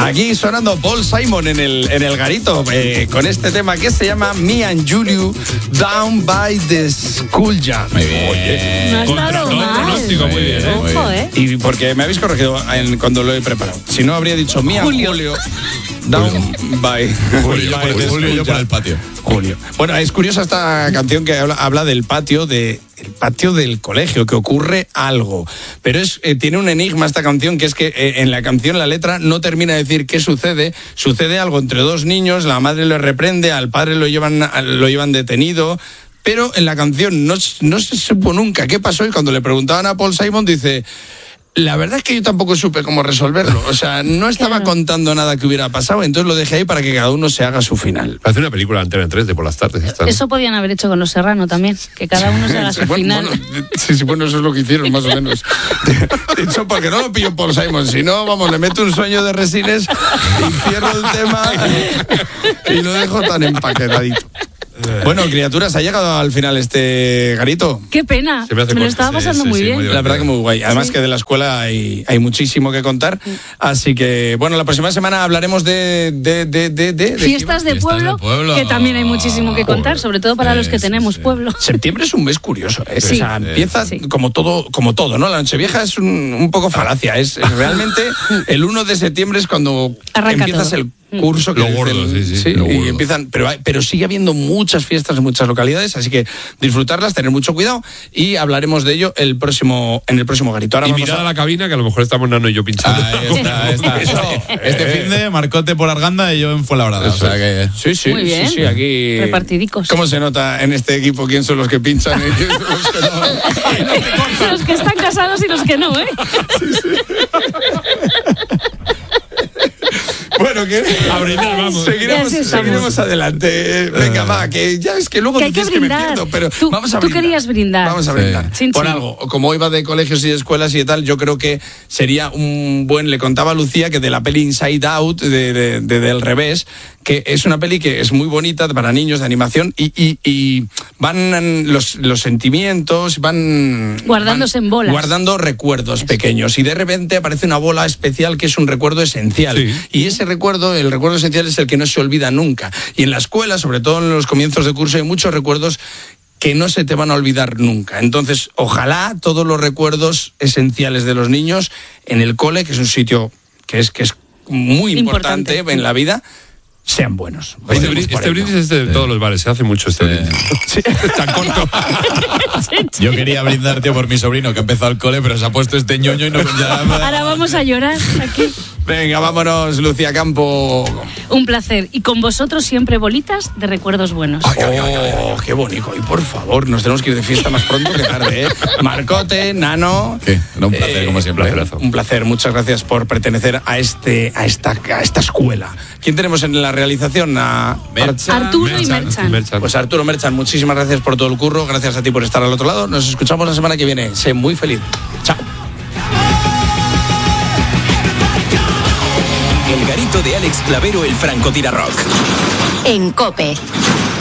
Aquí sonando Paul Simon en el garito con este tema que se llama Me and Julio Down by the School Jam. Muy bien. Oye, no ha estado mal. Muy bien, Ojo, Y porque me habéis corregido cuando lo he preparado. Si no, habría dicho Me and Julio Down by Julio yo por el patio. Julio. Bueno, es curiosa esta canción que habla del patio del colegio, que ocurre algo. Pero tiene un enigma esta canción, que es que en la canción la letra no termina de decir qué sucede. Sucede algo entre dos niños, la madre le reprende, al padre lo llevan detenido. Pero en la canción no se supo nunca qué pasó, y cuando le preguntaban a Paul Simon dice: la verdad es que yo tampoco supe cómo resolverlo. O sea, no estaba contando nada que hubiera pasado, entonces lo dejé ahí para que cada uno se haga su final. Hace una película de Antena 3 de por las tardes. Eso podían haber hecho con Los Serrano también, que cada uno se haga su final. Bueno, eso es lo que hicieron, más o menos. De hecho, porque no lo pillo Paul Simon, si no, vamos, le meto un sueño de Resines y cierro el tema y lo dejo tan empaquetadito. Bueno, criaturas, ha llegado al final este garito. Qué pena, me lo estaba pasando muy bien. La verdad que muy guay. Además que de la escuela hay muchísimo que contar. Así que, bueno, la próxima semana hablaremos de fiestas de pueblo, que también hay muchísimo que contar, sobre todo para los que tenemos pueblo. Septiembre es un mes curioso, ¿eh? Sí. O sea, empieza como todo, ¿no? La Nochevieja es un poco falacia. Es realmente el 1 de septiembre es cuando empiezas el curso que lo gordo, sí, lo y empiezan, pero sigue habiendo muchas fiestas en muchas localidades, así que disfrutarlas, tener mucho cuidado, y hablaremos de ello en el próximo garito. Ahora y mirad a la cabina, que a lo mejor estamos Nano y yo pinchando. Ahí está. Este fin de Marcote por Arganda y yo en Fuenlabrada. O sea que... Sí, muy bien. Sí, aquí repartidicos. ¿Cómo se nota en este equipo quién son los que pinchan y quién son los que no? Los que están casados y los que no, ¿eh? Bueno, que a brindar, vamos. Seguiremos adelante. Venga, va, que ya es que luego que hay que brindar. me pierdo, pero vamos a brindar. Tú querías brindar. Vamos a brindar. Sí. Por algo. Como iba de colegios y de escuelas y de tal, yo creo que sería le contaba a Lucía que de la peli Inside Out, del revés, que es una peli que es muy bonita para niños, de animación, y van los sentimientos, van guardándose en bolas. Guardando recuerdos pequeños, y de repente aparece una bola especial que es un recuerdo esencial. Sí. Y ese recuerdo esencial es el que no se olvida nunca. Y en la escuela, sobre todo en los comienzos de curso, hay muchos recuerdos que no se te van a olvidar nunca. Entonces, ojalá todos los recuerdos esenciales de los niños en el cole, que es un sitio que es muy importante en la vida, sean buenos. Este brindis es de todos los bares, se hace mucho este brindis. Sí. Tan corto. Yo quería brindar, tío, por mi sobrino que ha empezado el cole, pero se ha puesto este ñoño y no... Ahora vamos a llorar aquí. Venga, vámonos, Lucía Campo. Un placer. Y con vosotros siempre bolitas de recuerdos buenos. ¡Oh, qué bonito! Y por favor, nos tenemos que ir de fiesta más pronto que tarde, ¿eh? Marcote, Nano. ¿Qué? Un placer, como siempre. Un placer. Muchas gracias por pertenecer a esta escuela. ¿Quién tenemos en la realización? Arturo y Merchan. Pues Arturo Merchan, muchísimas gracias por todo el curro. Gracias a ti por estar al otro lado. Nos escuchamos la semana que viene. Sé muy feliz. Chao. El garito de Alex Clavero, el francotirador. En COPE.